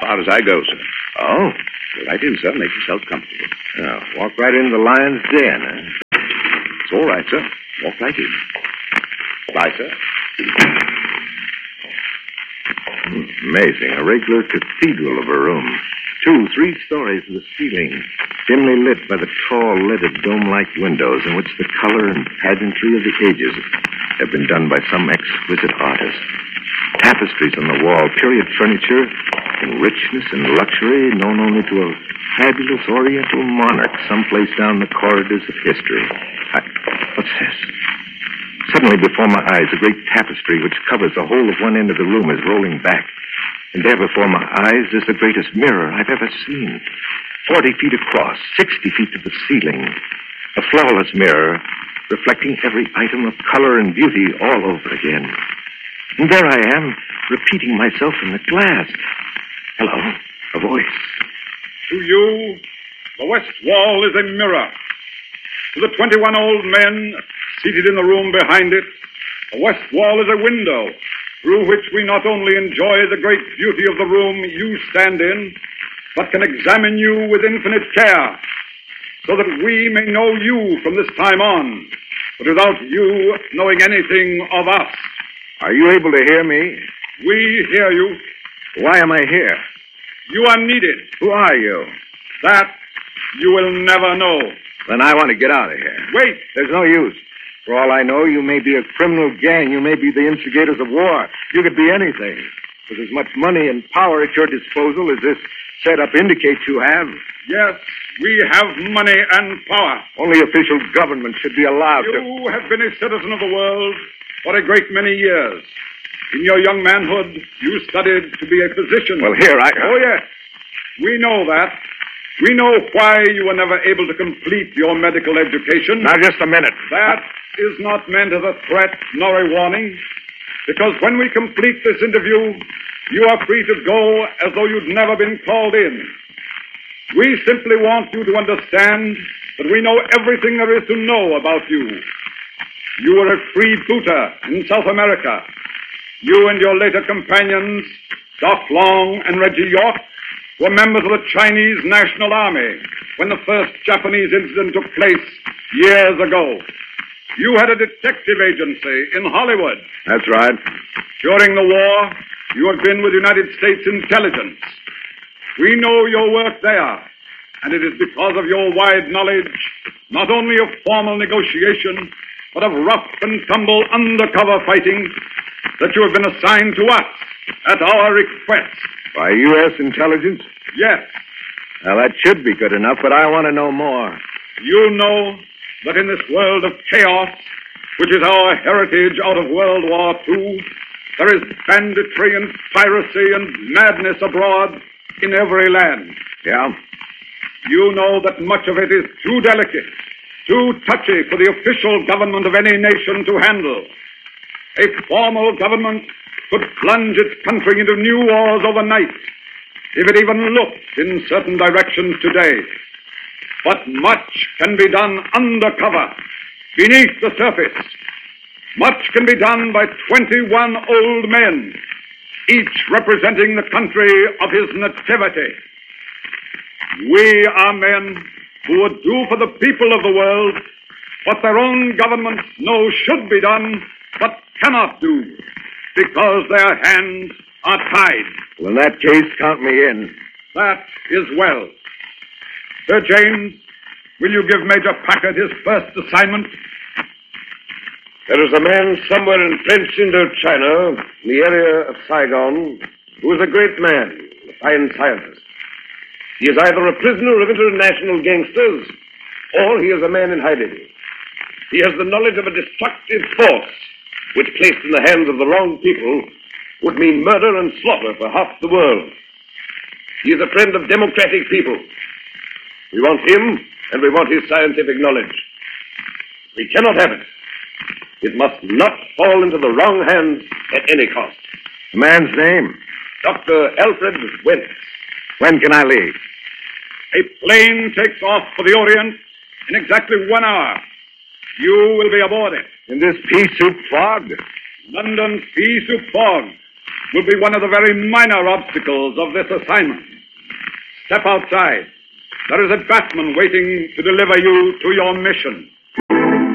far as I go, sir. Oh? Go right in, sir. Make yourself comfortable. Now, walk right into the lion's den, huh? It's all right, sir. Walk right in. Bye, sir. Amazing. A regular cathedral of a room. 3 stories to the ceiling, dimly lit by the tall, leaded dome-like windows in which the color and pageantry of the ages have been done by some exquisite artist. Tapestries on the wall, period furniture in richness and luxury known only to a fabulous oriental monarch someplace down the corridors of history. What's this? Suddenly before my eyes, a great tapestry which covers the whole of one end of the room is rolling back. And there before my eyes is the greatest mirror I've ever seen. 40 feet across, 60 feet to the ceiling. A flawless mirror reflecting every item of color and beauty all over again. And there I am, repeating myself in the glass. Hello, a voice. To you, the west wall is a mirror. To the 21 old men seated in the room behind it, the west wall is a window through which we not only enjoy the great beauty of the room you stand in, but can examine you with infinite care, so that we may know you from this time on, but without you knowing anything of us. Are you able to hear me? We hear you. Why am I here? You are needed. Who are you? That you will never know. Then I want to get out of here. Wait. There's no use. For all I know, you may be a criminal gang. You may be the instigators of war. You could be anything. With as much money and power at your disposal as this setup indicates you have. Yes, we have money and power. Only official government should be allowed to... You have been a citizen of the world for a great many years. In your young manhood, you studied to be a physician. Well, here Oh, yes. We know that. We know why you were never able to complete your medical education. Now, just a minute. That is not meant as a threat nor a warning, because when we complete this interview, you are free to go as though you'd never been called in. We simply want you to understand that we know everything there is to know about you. You were a freebooter in South America. You and your later companions, Doc Long and Reggie York, were members of the Chinese National Army when the first Japanese incident took place years ago. You had a detective agency in Hollywood. That's right. During the war, you have been with United States intelligence. We know your work there, and it is because of your wide knowledge, not only of formal negotiation, but of rough and tumble undercover fighting, that you have been assigned to us at our request. By U.S. intelligence? Yes. Well, that should be good enough, but I want to know more. You know that in this world of chaos, which is our heritage out of World War II, there is banditry and piracy and madness abroad in every land. Yeah? You know that much of it is too delicate, too touchy for the official government of any nation to handle. A formal government could plunge its country into new wars overnight, if it even looked in certain directions today. But much can be done undercover, beneath the surface. Much can be done by 21 old men, each representing the country of his nativity. We are men who would do for the people of the world what their own governments know should be done, but cannot do, because their hands are tied. Well, in that case, count me in. That is well. Sir James, will you give Major Packard his first assignment? There is a man somewhere in French Indochina, in the area of Saigon, who is a great man, a fine scientist. He is either a prisoner of international gangsters, or he is a man in hiding. He has the knowledge of a destructive force, which placed in the hands of the wrong people would mean murder and slaughter for half the world. He is a friend of democratic people. We want him, and we want his scientific knowledge. We cannot have it. It must not fall into the wrong hands at any cost. The man's name? Dr. Alfred Wentz. When can I leave? A plane takes off for the Orient in exactly 1 hour. You will be aboard it. In this pea soup fog? London's pea soup fog. will be one of the very minor obstacles of this assignment. Step outside. There is a batman waiting to deliver you to your mission.